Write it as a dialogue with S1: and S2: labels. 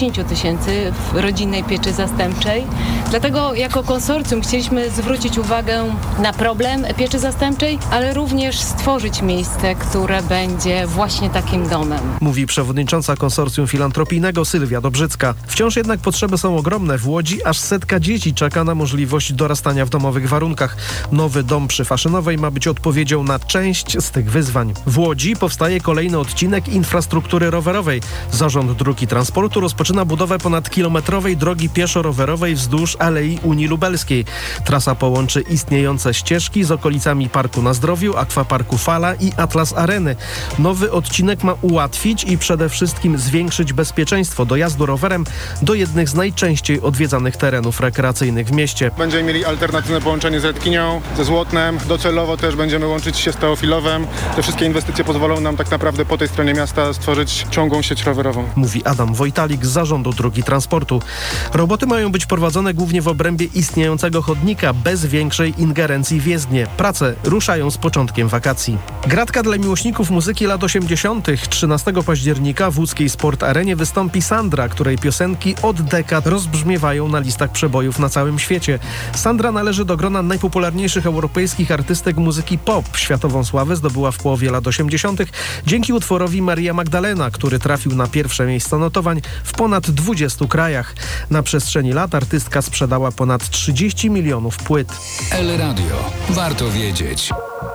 S1: 10 tysięcy w rodzinnej pieczy zastępczej. Dlatego jako konsorcjum chcieliśmy zwrócić uwagę na problem pieczy zastępczej, ale również stworzyć miejsce, które będzie właśnie takim domem.
S2: Mówi przewodnicząca konsorcjum filantropijnego Sylwia Dobrzycka. Wciąż jednak potrzeby są ogromne. W Łodzi aż 100 dzieci czeka na możliwość dorastania w domowych warunkach. Nowy dom przy Faszynowej ma być odpowiedzią na część z tych wyzwań. W Łodzi powstaje kolejny odcinek infrastruktury rowerowej. Zarząd Dróg i Transportu rozpoczyna budowę ponadkilometrowej drogi pieszo-rowerowej wzdłuż Alei Unii Lubelskiej. Trasa połączy istniejące ścieżki z okolicami Parku na Zdrowiu, Akwaparku Fala i Atlas Areny. Nowy odcinek ma ułatwić i przede wszystkim zwiększyć bezpieczeństwo dojazdu rowerem do jednych z najczęściej odwiedzanych terenów rekreacyjnych w mieście.
S3: Będziemy mieli alternatywne połączenie z Redkinią, ze Złotnem. Docelowo też będziemy łączyć się z Teofilowem. Te wszystkie inwestycje pozwolą nam tak naprawdę po tej stronie miasta stworzyć ciągłą sieć rowerową.
S2: Mówi Adam Wojtalik z Zarządu Dróg i Transportu. Roboty mają być prowadzone głównie w obrębie istniejącego chodnika, bez większej ingerencji w jezdnię. Prace ruszają z początkiem wakacji. Gratka dla miłośników muzyki lat 80. 13 października w łódzkiej Sport Arenie wystąpi Sandra, której piosenki od dekad rozbrzmiewają na listach przebojów na całym świecie. Sandra należy do grona najpopularniejszych europejskich artystek muzyki pop. Światową sławę zdobyła w połowie lat 80. dzięki utworowi Maria Magdalena, który trafił na pierwsze miejsca notowań w ponad 20 krajach. Na przestrzeni lat artystka sprzedała ponad 30 milionów płyt.
S4: El Radio. Warto wiedzieć.